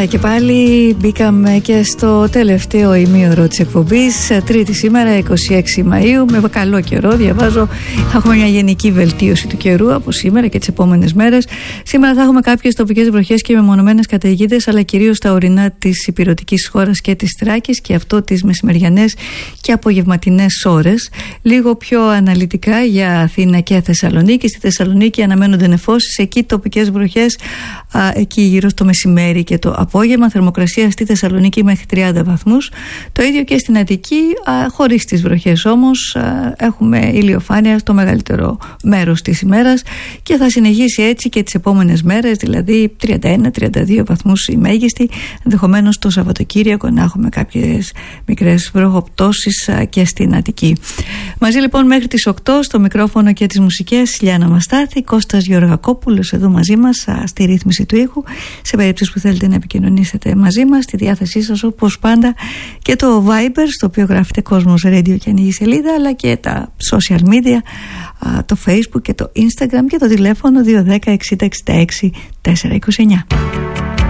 Και πάλι μπήκαμε και στο τελευταίο ημίωρο της εκπομπής, τρίτη σήμερα, 26 Μαΐου, με καλό καιρό. Διαβάζω, θα έχουμε μια γενική βελτίωση του καιρού από σήμερα και τις επόμενες μέρες. Σήμερα θα έχουμε κάποιες τοπικές βροχές και μεμονωμένες καταιγίδες, αλλά κυρίως στα ορεινά της ηπειρωτικής χώρας και της Θράκης, και αυτό τις μεσημεριανές και απογευματινές ώρες. Λίγο πιο αναλυτικά για Αθήνα και Θεσσαλονίκη. Στη Θεσσαλονίκη αναμένονται νεφώσεις, εκεί τοπικές βροχές εκεί γύρω στο μεσημέρι και το απόγευμα. Θερμοκρασία στη Θεσσαλονίκη μέχρι 30 βαθμούς. Το ίδιο και στην Αττική, χωρίς τις βροχές όμως. Έχουμε ηλιοφάνεια στο μεγαλύτερο μέρος της ημέρας και θα συνεχίσει έτσι και τις επόμενες μέρες, δηλαδή 31-32 βαθμούς η μέγιστη. Ενδεχομένως το Σαββατοκύριακο να έχουμε κάποιες μικρές βροχοπτώσεις και στην Αττική. Μαζί λοιπόν μέχρι τις 8 στο μικρόφωνο και τις μουσικές Λιάννα Μαστάθη, Κώστας Γεωργακόπουλος εδώ μαζί μας στη ρύθμιση του ήχου. Σε περίπτωση που θέλετε να επικοινωνήσετε μαζί μας, στη διάθεσή σας όπως πάντα και το Viber, στο οποίο γράφετε Κόσμος Radio και ανοίγει σελίδα, αλλά και τα social media, το Facebook και το Instagram και το τηλέφωνο 210 60 66 429.